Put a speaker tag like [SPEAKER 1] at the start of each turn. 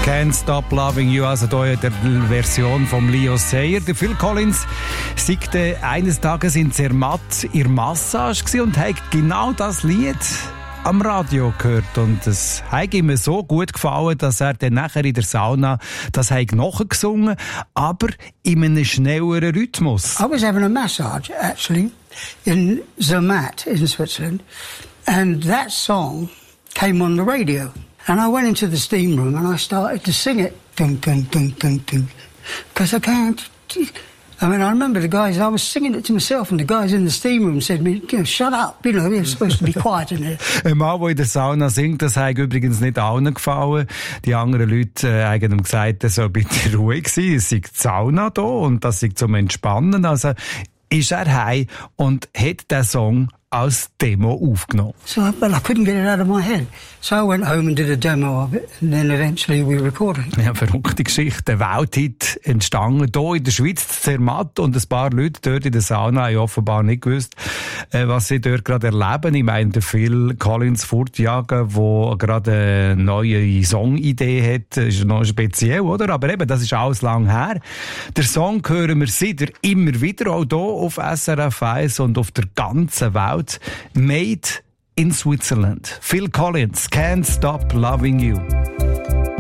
[SPEAKER 1] Can't Stop Loving You, also hier in der Version von Leo Sayer. Der Phil Collins sagte eines Tages in Zermatt in der Massage und hat genau das Lied am Radio gehört. Und es hat ihm so gut gefallen, dass er dann nachher in der Sauna das nachgesungen, aber in einem schnelleren Rhythmus.
[SPEAKER 2] I was having a massage, actually, in Zermatt in Switzerland, and that song came on the radio. And I went into the steam room and I started to sing it. Dun, dun, dun, dun, dun. Because I can't... I mean, I remember the guys, I was singing it to myself and the guys in the steam room said me, shut up, you're supposed to be quiet in there.
[SPEAKER 1] Ein Mann, der in der Sauna singt, das hat übrigens nicht allen gefallen. Die anderen Leute haben ihm gesagt, er soll bitte ruhig sein, es sei die Sauna da und das sei zum Entspannen. Also ist er heim und hat den Song als Demo aufgenommen.
[SPEAKER 2] So, well, I couldn't get it out of my head. So I went home and did a demo of it, and then eventually we recorded it.
[SPEAKER 1] Ja, verrückte Geschichte. Ein Welthit entstanden hier in der Schweiz, Zermatt, und ein paar Leute dort in der Sauna haben offenbar nicht gewusst, was sie dort gerade erleben. Ich meine, der Phil Collins fortjagen, der gerade eine neue Songidee hat, ist noch speziell, oder? Aber eben, das ist alles lang her. Der Song hören wir seitdem immer wieder, auch hier auf SRF 1 und auf der ganzen Welt. Made in Switzerland. Phil Collins, Can't Stop Loving You.